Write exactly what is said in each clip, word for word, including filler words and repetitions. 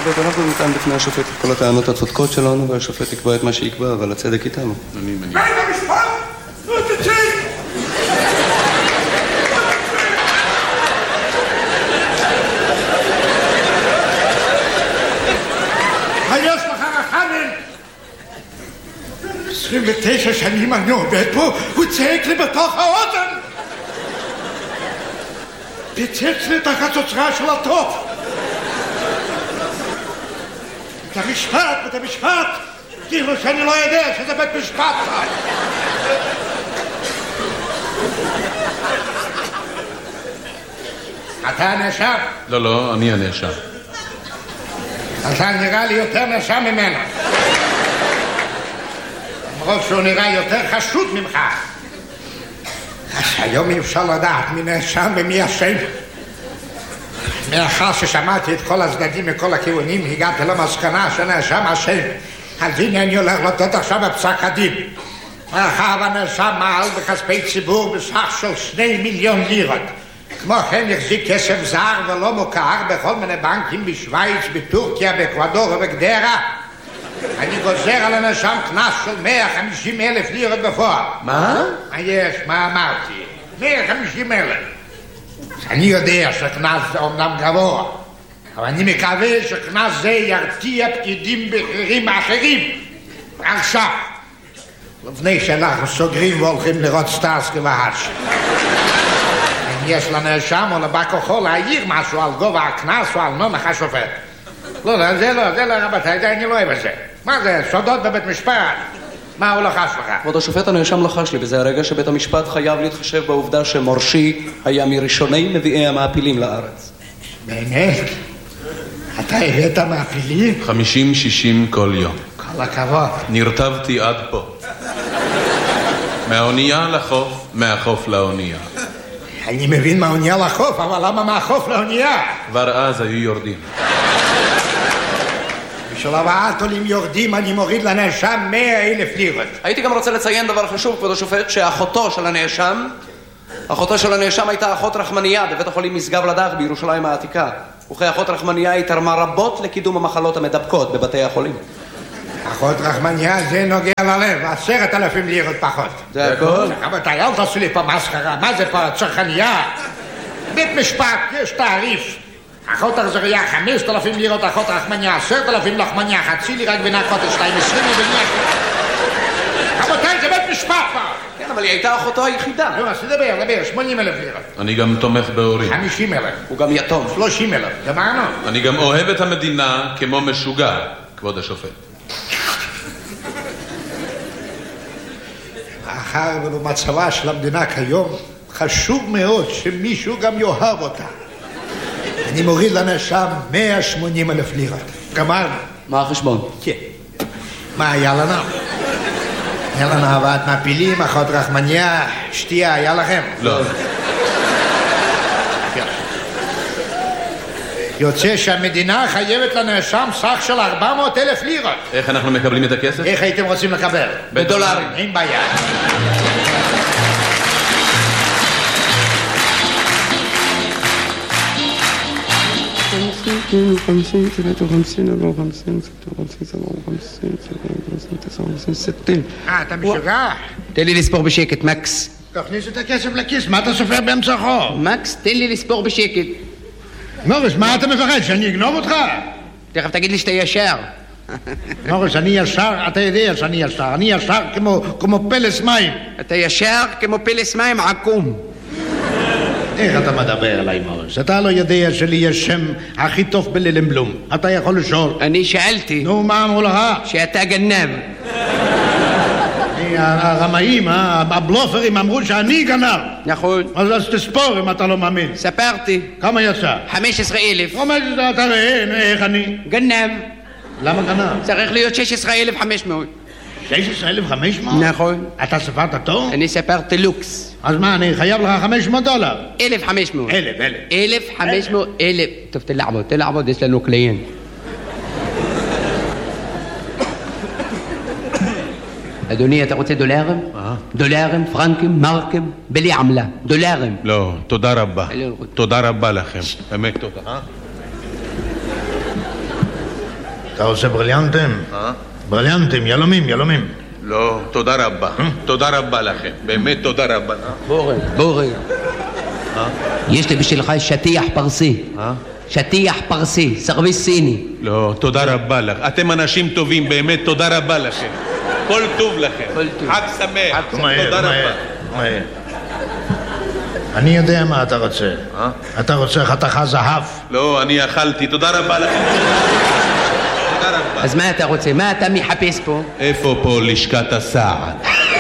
אנחנו נטען בפני השופט את כל הטענות הצודקות שלנו, והשופט יקבע את מה שיקבע, אבל הצדק איתנו. אני מניח. בית המשפט! לא תצא! מה יש לך, רחמים? עשרים ותשע שנים אני עובד פה, הוא צעק לי בתוך האוזן! פיצץ לי את החצוצרה של הטוב! את המשפט, את המשפט! כאילו שאני לא יודע שזה בית משפט! אתה הנאשם? לא, לא, אני הנאשם. אתה נראה לי יותר נאשם ממנו. למרות שהוא נראה יותר חשוד ממך. אז היום אי אפשר לדעת מי נאשם ומי אשם. מאחר ששמעתי את כל הצדדים מכל הכיוונים, הגעתי למסקנה שנאשם אשם. אז הנה אני הולך לתת עכשיו בפסק הדין. מאחר והנאשם מעל בכספי ציבור בסך של שני מיליון לירות. כמו כן החזיק כסף זר ולא מוכר בכל מיני בנקים בשוויץ, בטורקיה, באקוודור ובגדרה. אני גוזר על הנאשם קנס של מאה וחמישים אלף לירות בפועל. מה? מה יש? מה אמרתי? מאה וחמישים אלף. אני יודע שקנס זה אומנם גבוה, אבל אני מקווה שקנס זה ירתיע פקידים בכירים אחרים. עכשיו, לפני שאנחנו סוגרים והולכים לראות סטארסקי והאש. אם יש לנאשם או לבא כוחו להעיר משהו על גובה הקנס או על נומך השופט. לא, לא, זה לא, זה לא, רבותיי, זה אני לא אוהב את זה. מה זה, סודות בבית משפט? מה הוא לחש לך? כבוד השופט, הנאשם לחש לי, וזה הרגע שבית המשפט חייב להתחשב בעובדה שמורשי היה מראשוני מביאי המעפילים לארץ. באמת? אתה הבאת מעפילים? חמישים שישים כל יום. כל הכבוד. נרטבתי עד פה. מהאונייה לחוף, מהחוף לאונייה. אני מבין מהאונייה לחוף, אבל למה מהחוף לאונייה? כבר אז היו יורדים. בשביל הבאת עולים יורדים אני מוריד לנאשם מאה אלף לירות. הייתי גם רוצה לציין דבר חשוב, כבוד השופט, שאחותו של הנאשם, אחותו של הנאשם הייתה אחות רחמניה בבית החולים משגב לדך בירושלים העתיקה. וכאחות רחמניה היא תרמה רבות לקידום המחלות המדבקות בבתי החולים. אחות רחמניה זה נוגע ללב, עשרת אלפים לירות פחות. זה הכל? רבותיי, אל תעשו לי פה מסחרה, מה זה פה צרכניה? בית משפט, יש תעריף. אחות החזריה חמשת אלפים לירות, אחות רחמניה עשרת אלפים לחמניה, חצי לירה גבינה קוטג' שתיים עשרים ובנייה. רבותיי, זה בית משפט פה. כן, אבל היא הייתה אחותו היחידה. לא, אז תדבר, דבר, שמונים אלף לירות. אני גם תומך בהורים. חמישים אלף. הוא גם יתום. שלושים אלף, גמרנו. אני גם אוהב את המדינה כמו משוגע, כבוד השופט. מאחר ובמצבה של המדינה כיום, חשוב מאוד שמישהו גם יאהב אותה. אני מוריד לנאשם מאה ושמונים אלף לירות. גמרנו. מה החשבון? כן. מה היה לנו? היה לנו הבאת מעפילים, אחות רחמניה, שתייה, היה לכם? לא. יוצא שהמדינה חייבת לנאשם סך של ארבע מאות אלף לירות. איך אנחנו מקבלים את הכסף? איך הייתם רוצים לקבל? בדולרים. אין בעיה. אה, אתה משוגע? תן לי לספור בשקט, מקס. תכניס את הכסף לכיס, מה אתה סופר באמצע החור? מקס, תן לי לספור בשקט. מוריס, מה אתה מפחד, שאני אגנוב אותך? תכף תגיד לי שאתה ישר. מוריס, אני ישר, אתה יודע שאני ישר, אני ישר כמו, כמו פלס מים. אתה ישר כמו פלס מים עקום. איך אתה מדבר עליי, מוריס? אתה לא יודע שלי יש שם הכי טוב בללמבלום. אתה יכול לשאול. אני שאלתי. נו, מה אמרו לך? שאתה גנב. הרמאים, הבלופרים אמרו שאני גנב. נכון. אז תספור אם אתה לא מאמין. ספרתי. כמה יצא? חמש עשרה אלף. חמש עשרה, אתה ראה, איך אני? גנב. למה גנב? צריך להיות שש עשרה אלף וחמש מאות. שש עשרה אלף וחמש מאות? נכון. אתה ספרת טוב? אני ספרתי לוקס. אז מה, אני חייב לך חמש מאות דולר? אלף וחמש מאות. אלף, אלף. אלף וחמש מאות, אלף. טוב, תלעבוד, תלעבוד, יש לנו קליינט. אדוני, אתה רוצה דולרים? דולרים, פרנקים, מרקים, בלי עמלה. דולרים. לא, תודה רבה. תודה רבה לכם. באמת תודה, אה? אתה עושה בריליאנטים? אה? בריליאנטים, ילומים, ילומים. לא, תודה רבה. תודה רבה לכם. באמת תודה רבה. בורג, בורג. יש לי בשבילך שטיח פרסי. שטיח פרסי, סרוויס סיני. לא, תודה רבה לך. אתם אנשים טובים, באמת תודה רבה לכם. כל טוב לכם. כל טוב. חג שמח. תודה רבה. אני יודע מה אתה רוצה. אה? אתה רוצה חתיכה זהב. לא, אני אכלתי. תודה רבה לכם. תודה רבה. אז מה אתה רוצה? מה אתה מחפש פה? איפה פה לשכת הסעד?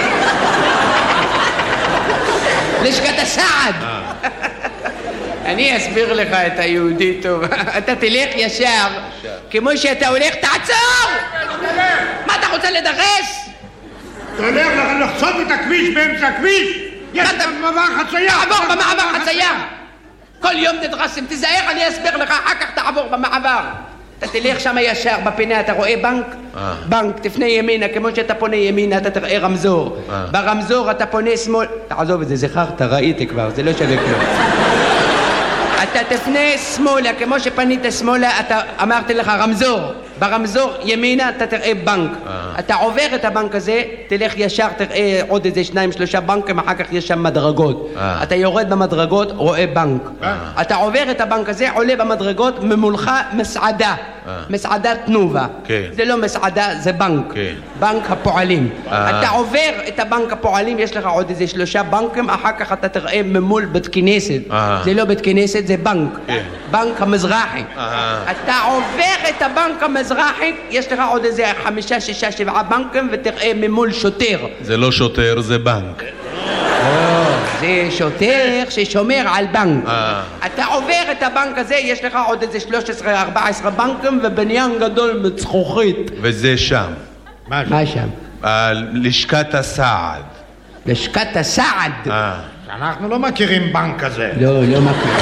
לשכת הסעד! אני אסביר לך את היהודי טוב. אתה תלך ישר, כמו שאתה הולך, תעצור! מה אתה רוצה לדרס? אתה הולך לחצות את הכביש באמצע הכביש? יש את מעבר חצייה! תעבור במעבר חצייה! כל יום תדרסים, תיזהר, אני אסביר לך, אחר כך תעבור במעבר. אתה תלך שם ישר, בפינה, אתה רואה בנק? בנק, תפנה ימינה, כמו שאתה פונה ימינה, אתה תראה רמזור. ברמזור אתה פונה שמאל... תעזוב את זה, זכרת, ראיתי כבר, זה לא שווה כלום. אתה תפנה שמאלה, כמו שפנית שמאלה, אתה אמרתי לך רמזור. ברמזור ימינה אתה תראה בנק. אתה עובר את הבנק הזה, תלך ישר, תראה עוד איזה שניים שלושה בנקים, אחר כך יש שם מדרגות. אתה יורד במדרגות, רואה בנק. אתה עובר את הבנק הזה, עולה במדרגות, ממולך מסעדה. מסעדת תנובה. זה לא מסעדה, זה בנק. בנק הפועלים. אתה עובר את הבנק הפועלים, יש לך עוד איזה שלושה בנקים, אחר כך אתה תראה ממול בית כנסת. זה לא בית כנסת, זה בנק. בנק המזרחי. אתה עובר את הבנק המזרחי, יש לך עוד איזה חמישה, שישה, שבעה בנקים, ותראה ממול שוטר. זה לא שוטר, זה בנק. זה שוטר ששומר על בנק. אתה עובר את הבנק הזה, יש לך עוד איזה שלוש עשרה, ארבע עשרה בנקים, ובניין גדול מצחוכית. וזה שם. מה שם? לשכת הסעד. לשכת הסעד? אנחנו לא מכירים בנק כזה. לא, לא מכירים.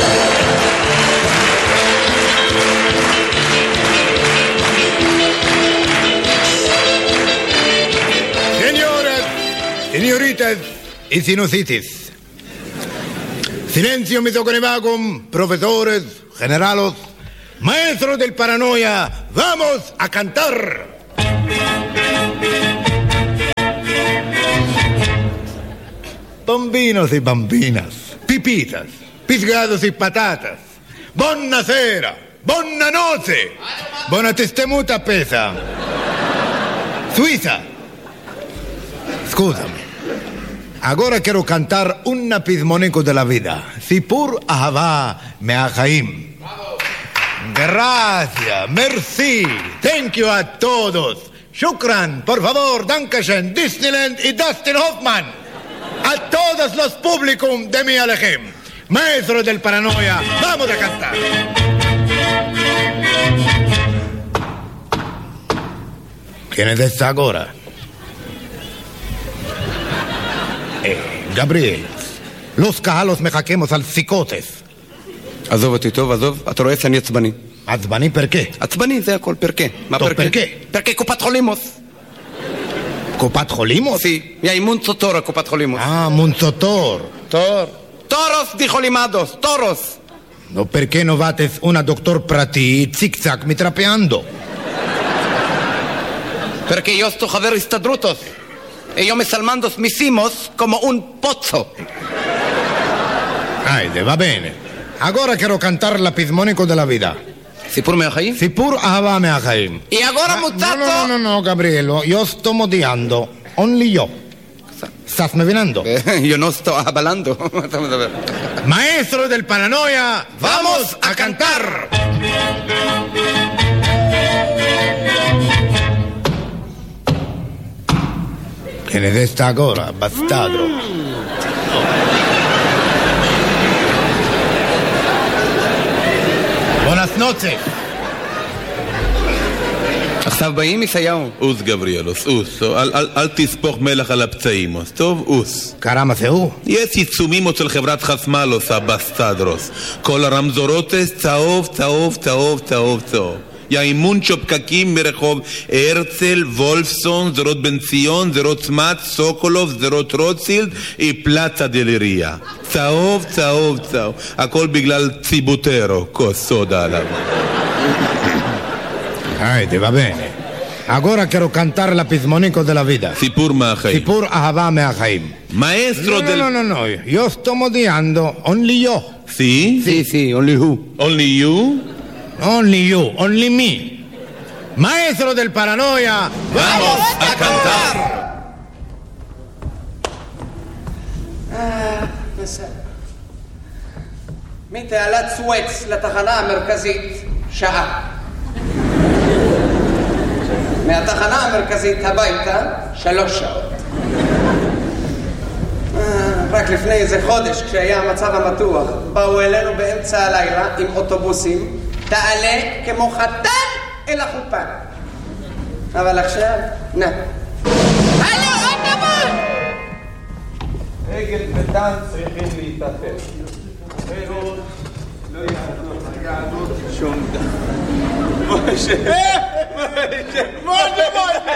Señoras, señoritas y sinusitis. Silencio misoconevacum, profesores, generalos, maestros del paranoia, vamos a cantar. Bambinos y bambinas, pipitas, pisgados y patatas, buonasera, buona notte, buona testemuta pesa, Suiza. Scusami, agora quiero cantar un pismonico de la vida, Sipur Ahava Meachaim. Gracias, merci, thank you a todos. Shukran, por favor, dankeschön, Disneyland y Dustin Hoffman. A todos los públicos de mi Alejem, maestros del paranoia, vamos a cantar. ¿Quién es esta ahora? Eh, Gabriel, los cajalos me jaquemos al psicotes. עזוב אותי טוב, עזוב, אתה רואה שאני עצבני. עצבני פרקה? עצבני, זה הכל, פרקה. מה טוב, פרקה? פרקה. פרקה קופת חולימוס. קופת חולימוס? Sí, y hay Munzotor a קופת חולימוס. Ah, Munzotor. Tor. Toros, dijo Limados, toros. No, perché no vates una doctor prati zig-zag mitrapeando? Perché io sto חבר הסתדרותוס. E io me salmandos misimos como un pozzo. Aide, va bene. Agora quiero cantar la pismonico della vida. סיפור מהחיים? Sipur ahava meachaim. Y agora No, muzzato. no, no, no, Gabrielo, io sto modiando. Only io. ¿Estás me venando? Io non sto abalando. Maestro del paranoia, vamos a cantar. ¿Quién es esta ahora, bastardo? Buenas noches. עכשיו באים ישעיהו. אוס גבריאלוס, אוס. אל, אל, אל תספוך מלח על הפצעים, אז טוב, אוס. Caramba, זה הוא? יש עיצומים אצל חברת חסמלוס, הבסטדרוס. כל הרמזורותס צהוב, צהוב, צהוב, צהוב, צהוב. יאימון פקקים מרחוב הרצל, וולפסון, זרות בן ציון, זרות צמת, סוקולוב, זרות רוטשילד, פלצה דלריה. צהוב, צהוב, צהוב. הכל בגלל ציבוטרו, כוס סודה עליו. Haide, va bene. Agora quero cantar la pizmonico della vita. סיפור מהחיים. סיפור אהבה מהחיים. Maestro No, del... no, no, no, yo sto modiando. Only yo. Sí? Sì, sì, only who. Only you? Only you, only me. Maestro del paranoia. Vamos a cantar. מתעלת סואץ לתחנה המרכזית, שעה. מהתחנה המרכזית הביתה, שלוש שעות. רק לפני איזה חודש, כשהיה המצב המתוח, באו אלינו באמצע הלילה עם אוטובוסים, תעלה כמו חתן אל החופה. אבל עכשיו, נה. הלו, אוטובוס! רגל ודן צריכים להתאחד. אחרות לא יעדות שום דם. משה! משה! משה!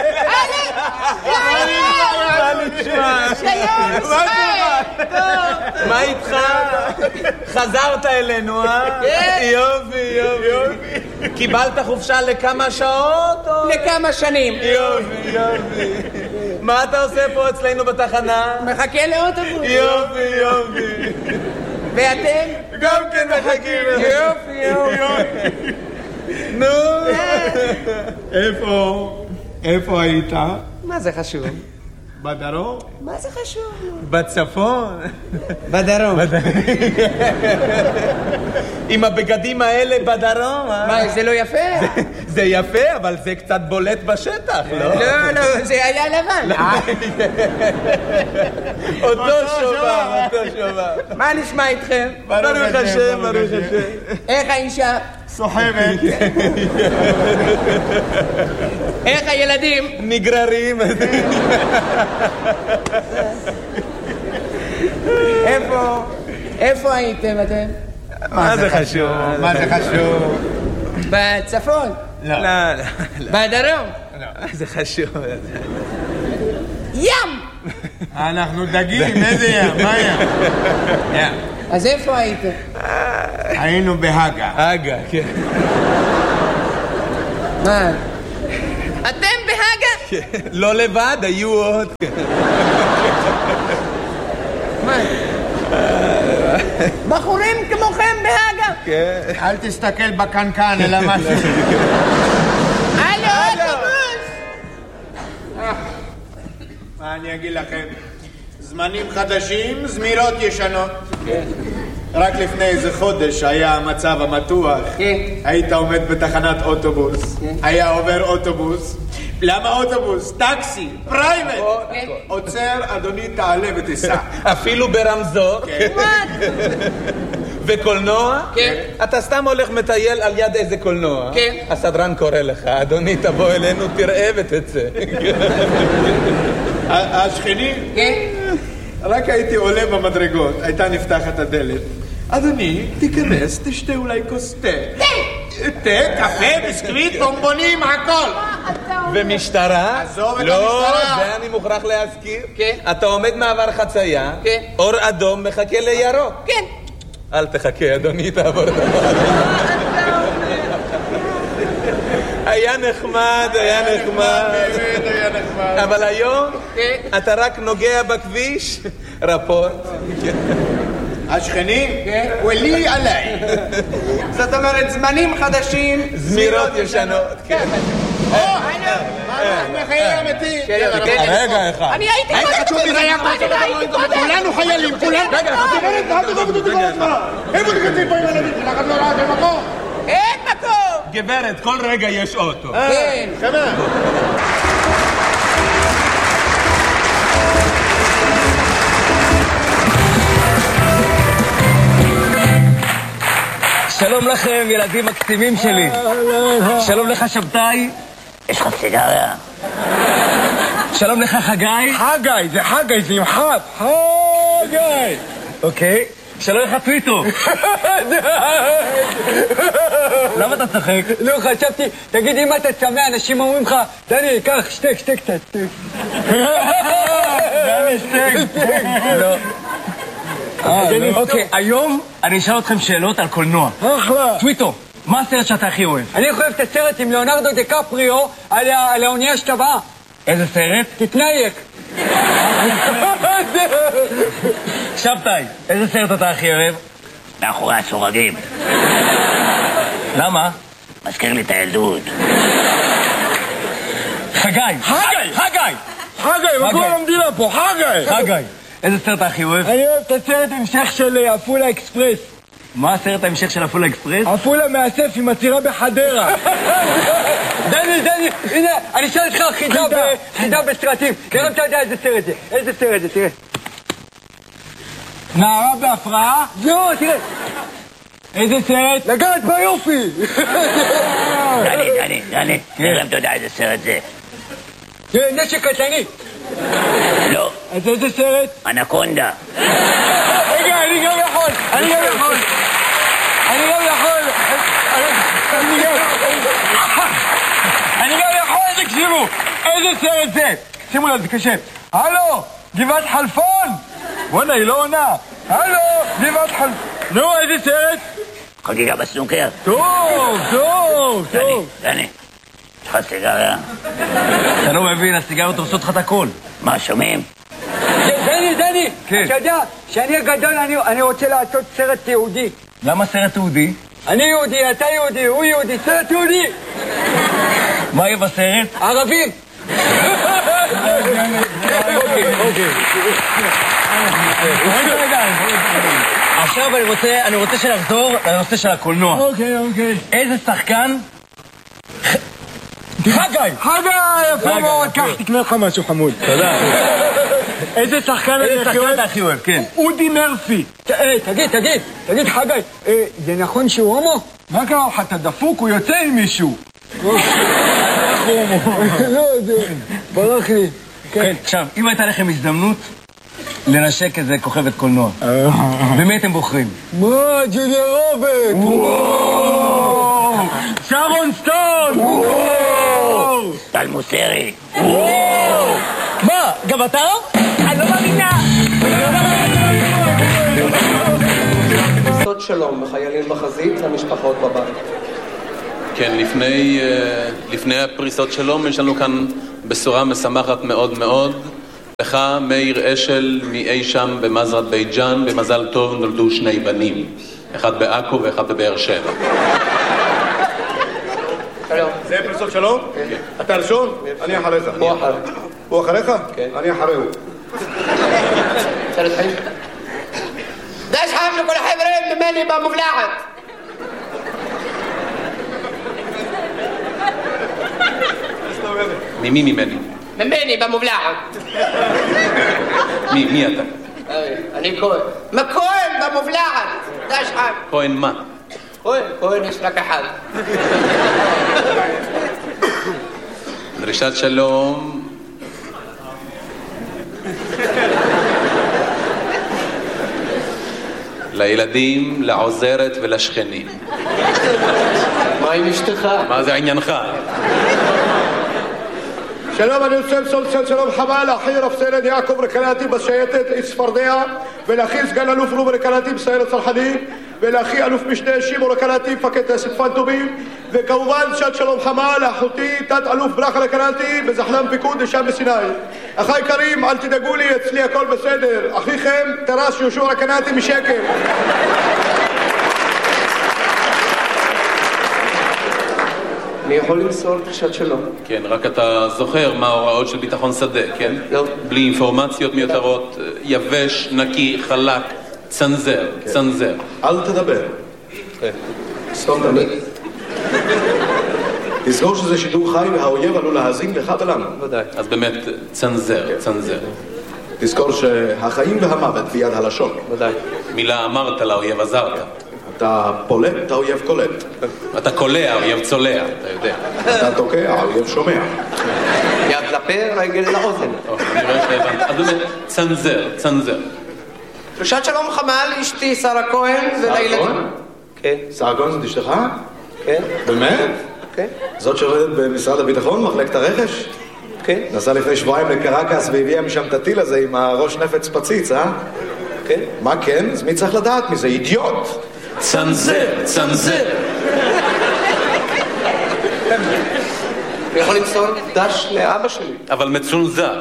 מה איתך? חזרת אלינו, אה? יופי, יופי. קיבלת חופשה לכמה שעות? לכמה שנים. יופי, יופי. מה אתה עושה פה אצלנו בתחנה? מחכה לאוטובוס. יופי, יופי. ואתם? גם כן מחכים. יופי, יופי. נו. איפה? איפה היית? מה זה חשוב? בדרום? מה זה חשוב? בצפון. בדרום. עם הבגדים האלה בדרום, אה? מה, זה לא יפה? זה יפה, אבל זה קצת בולט בשטח, לא? לא, לא, זה היה לבן. אותו שובר, אותו שובר. מה נשמע איתכם? ברוך השם, ברוך השם. איך האישה? סוחבת. איך הילדים? נגררים. איפה? איפה הייתם אתם? מה זה חשוב? מה זה חשוב? בצפון? לא, לא. בדרום? זה חשוב. ים! אנחנו דגים, איזה ים? מה ים? ים. אז איפה הייתם? היינו בהגה. אגה, כן. מה? אתם בהגה? לא לבד, היו עוד. מה? בחורים כמוכם בהגה? כן. אל תסתכל בקנקן, אלא משהו. הלו, אוטובוס! מה אני אגיד לכם? זמנים חדשים, זמירות ישנות. רק לפני איזה חודש היה המצב המתוח. היית עומד בתחנת אוטובוס. היה עובר אוטובוס. למה אוטובוס? טקסי, פרייבט. עוצר, אדוני תעלה ותיסע. אפילו ברמזור. וקולנוע? כן. אתה סתם הולך מטייל על יד איזה קולנוע? כן. הסדרן קורא לך, אדוני תבוא אלינו, תראה ותצא. השכנים? כן. רק הייתי עולה במדרגות, הייתה נפתחת הדלת. אדוני, תיכנס, תשתה אולי כוס תה. תה! תה, קפה, ביסקוויט, בומבונים, הכל. ומשטרה? עזוב את לא, המשטרה. זה אני מוכרח להזכיר. כן. אתה עומד מעבר חצייה, כן. אור אדום מחכה לירוק. כן. אל תחכה, אדוני, תעבור את היה נחמד, היה נחמד. באמת היה נחמד. אבל היום כן. אתה רק נוגע בכביש, רפורט. השכנים? ולי עליי. זאת אומרת, זמנים חדשים, זמירות ישנות. כן. מה חייל אמיתי? רגע אחד. אני הייתי קודם. כולנו חיילים, כולנו. רגע, איפה תקצים פה עם ילדים? שלחת לא רעת במקום? אין מקום! גברת, כל רגע יש אוטו. כן. כמה? שלום לכם, ילדים מקסימים שלי. שלום לך, שבתאי. יש לך סיגריה? שלום לך, חגי. חגי, זה חגי, זה יוחד. חגי. אוקיי. שלום לך, טוויטו. למה אתה צוחק? לא, חשבתי, תגיד, אם אתה צמא, אנשים אומרים לך, דני, קח, שתק, שתק, שתק. דני, שתק. לא. אוקיי, היום אני אשאל אתכם שאלות על קולנוע. אחלה. טוויטו, מה הסרט שאתה הכי אוהב? אני אוהב את הסרט עם ליאונרדו דיקפריו על האונייה שטבעה. איזה סרט? תתנייק. שבתאי, איזה סרט אתה הכי אוהב? מאחורי הסורגים. למה? מזכיר לי את הילדות. חגי! חגי! חגי! חגי, מה כל המדינה פה? חגי! חגי, איזה סרט אתה הכי אוהב? אני אוהב את הסרט המשך של עפולה אקספרס. מה הסרט ההמשך של עפולה אקספרס? עפולה מאסף עם עצירה בחדרה. דני, דני, הנה, אני אשאל אותך חידה בסרטים. נראה אם אתה יודע איזה סרט זה. איזה סרט זה, תראה. נערה בהפרעה? לא, תראה. איזה סרט? לגעת ביופי! דני, דני, דני, נראה אם אתה יודע איזה סרט זה. זה נשק קטלני. לא. אז איזה סרט? אנקונדה. רגע, אני גם יכול! אני גם יכול! אני גם יכול! אני גם... אני גם יכול, תקשיבו! איזה סרט זה? שימו לב, זה קשה. הלו, גבעת חלפון! בוא'נה, היא לא עונה. הלו, גבעת חלפון. נו, איזה סרט? חגיגה בסנוקר. טוב, טוב, טוב. דני, דני, יש לך סיגריה? אתה לא מבין, הסיגריות עושות לך את הכל. מה, שומעים? דני, דני, כן. אתה יודע שאני הגדול, אני רוצה לעשות סרט יהודי. למה סרט יהודי? אני יהודי, אתה יהודי, הוא יהודי, סרט יהודי. מה יהיה בסרט? ערבים. עכשיו אני רוצה, אני רוצה שנחזור לנושא של הקולנוע. אוקיי, אוקיי. איזה שחקן? חגי! חגי, יפה מאוד, קח, תקנה לך משהו חמוד. תודה. איזה שחקן איזה שחקן אתה הכי אוהב, כן. אודי מרפי. תגיד, תגיד, תגיד חגי, זה נכון שהוא הומו? מה קרה לך, אתה דפוק, הוא יוצא עם מישהו. לא, זה ברח לי. כן, עכשיו, אם הייתה לכם הזדמנות לנשק איזה כוכבת קולנוע, במי אתם בוחרים? מה, ג'וליה רוברט? שרון סטון! טל מוסרי. מה, גם אתה? אני לא מאמינה! פריסות שלום מחיילים בחזית למשפחות בבית. כן, לפני, לפני הפריסות שלום יש לנו כאן בשורה משמחת מאוד מאוד. לך, מאיר אשל, מאי שם במזרת בית ג'אן, במזל טוב נולדו שני בנים. אחד בעכו ואחד בבאר שבע. זה פריסות שלום? אתה ראשון? אני אחריך. הוא אחר. הוא אחריך? כן. אני אחריהו. סרט חיים. داش حامل كل حبرين بمالي بمبلعت ממי ממני? ממני במובלעת. מי, מי אתה? אני כהן. מה כהן במובלעת? דאש חם. כהן מה? כהן, כהן יש רק אחד. דרישת שלום. לילדים, לעוזרת ולשכנים. מה עם אשתך? מה זה עניינך? שלום, אני רוצה למסור שלום חמה לאחי רב סרן יעקב רקנאטי בשייטת צפרדע, ולאחי סגן אלוף רובי רקנאטי בסיירת צנחני, ולאחי אלוף משנה שימו רקנאטי מפקד טייסת פנטומים, וכמובן שעת שלום חמה לאחותי תת אלוף ברכה רקנאטי בזחלם פיקוד לשם בסיני. אחי יקרים, אל תדאגו לי, אצלי הכל בסדר. אחיכם טרס יהושע רקנאטי משקר. אני יכול למסור דרישת שלום. כן, רק אתה זוכר מה ההוראות של ביטחון שדה, כן? לא. בלי אינפורמציות מיותרות, יבש, נקי, חלק, צנזר, צנזר. אל תדבר. סתום תמיד. תזכור שזה שידור חי והאויב עלול להאזין לך ולנו. ודאי. אז באמת, צנזר, צנזר. תזכור שהחיים והמוות ביד הלשון. ודאי. מילה אמרת לאויב עזרת. אתה פולט, האויב קולט. אתה קולע, האויב צולע, אתה יודע. אתה תוקע, האויב שומע. יד לפה, רגל לאוזן. טוב, אני רואה שהבנת. אז באמת, צנזר, צנזר. דרישת שלום חמה לאשתי שרה כהן ולילדים. כן. שרה כהן זאת אשתך? כן. באמת? כן. זאת שעובדת במשרד הביטחון, מחלקת הרכש? כן. נסעה לפני שבועיים לקרקס והביאה משם את הטיל הזה עם הראש נפץ פציץ, אה? כן. מה כן? אז מי צריך לדעת מזה? אידיוט! צנזר, צנזר. אני יכול למסור דש לאבא שלי. אבל מצונזר.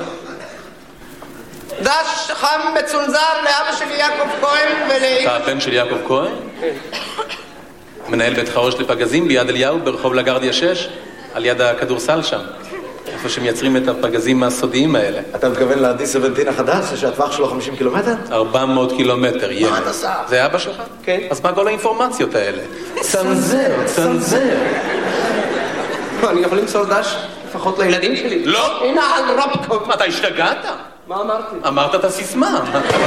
דש חם מצונזר לאבא שלי יעקב כהן ולאמא... אתה הבן של יעקב כהן? מנהל בית חרוש לפגזים ביד אליהו ברחוב לגרדיה שש, על יד הכדורסל שם. איפה שמייצרים את הפגזים הסודיים האלה. אתה מתכוון ל-די סבנטין החדש, שהטווח שלו חמישים קילומטר? ארבע מאות קילומטר, ילד. מה אתה עושה? זה אבא שלך? כן. אז מה כל האינפורמציות האלה? צנזר, צנזר. אני יכול למסור דש לפחות לילדים שלי. לא. הנה על רובקוב. מה, אתה השתגעת? מה אמרתי? אמרת את הסיסמה.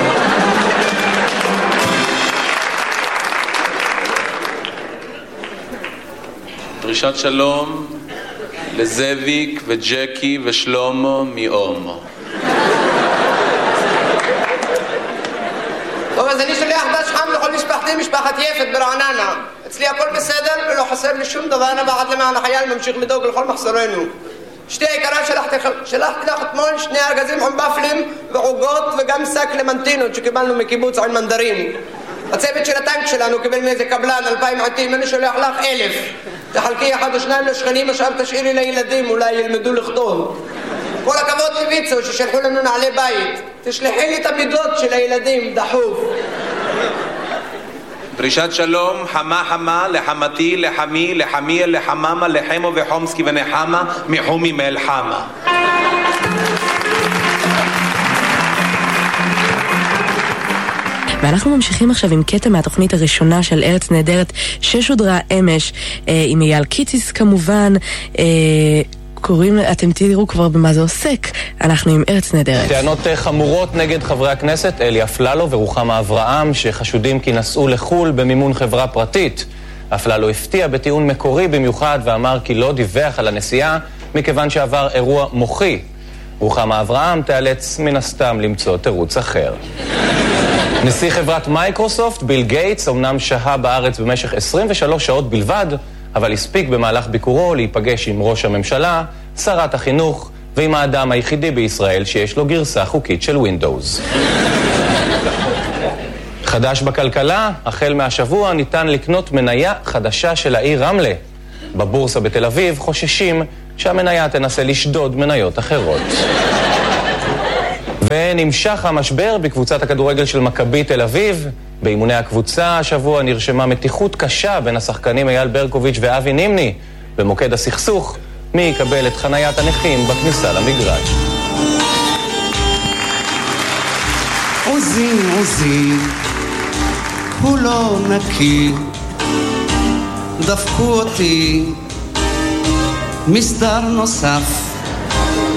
דרישת שלום לזאביק וג'קי ושלומו מאומו. טוב, אז אני שולח דש חם לכל משפחתי, משפחת יפת ברעננה. אצלי הכל בסדר ולא חסר לי שום דבר, אנה ועד למען החייל ממשיך לדאוג לכל מחסורנו. שתי היקרה שלחתי, שלחתי לך אתמול שני ארגזים עם בפלים ועוגות וגם שק למנטינות שקיבלנו מקיבוץ על מנדרים. הצוות של הטנק שלנו קיבל מאיזה קבלן אלפיים עטים, אני שולח לך אלף. תחלקי אחד או שניים לשכנים, עכשיו תשאירי לילדים, אולי ילמדו לכתוב. כל הכבוד לויצו ששלחו לנו נעלי בית. תשלחי לי את המידות של הילדים, דחוף. דרישת שלום, חמה חמה, לחמתי, לחמי, לחמי, לחממה, לחמו וחומסקי ונחמה, מחומי מאלחמה. ואנחנו ממשיכים עכשיו עם קטע מהתוכנית הראשונה של ארץ נהדרת ששודרה אמש, אה, עם אייל קיציס כמובן, אה, קוראים, אתם תראו כבר במה זה עוסק, אנחנו עם ארץ נהדרת. טענות חמורות נגד חברי הכנסת אלי אפללו ורוחמה אברהם, שחשודים כי נסעו לחול במימון חברה פרטית. אפללו הפתיע בטיעון מקורי במיוחד ואמר כי לא דיווח על הנסיעה מכיוון שעבר אירוע מוחי. רוחמה אברהם תיאלץ מן הסתם למצוא תירוץ אחר. נשיא חברת מייקרוסופט, ביל גייטס, אמנם שהה בארץ במשך עשרים ושלוש שעות בלבד, אבל הספיק במהלך ביקורו להיפגש עם ראש הממשלה, שרת החינוך, ועם האדם היחידי בישראל שיש לו גרסה חוקית של ווינדוס. חדש בכלכלה, החל מהשבוע ניתן לקנות מניה חדשה של העיר רמלה. בבורסה בתל אביב חוששים שהמניה תנסה לשדוד מניות אחרות. ונמשך המשבר בקבוצת הכדורגל של מכבי תל אביב. באימוני הקבוצה השבוע נרשמה מתיחות קשה בין השחקנים אייל ברקוביץ' ואבי נימני. במוקד הסכסוך, מי יקבל את חניית הנכים בכניסה למגרש. עוזי עוזי, הוא לא נקי, דפקו אותי מסדר נוסף,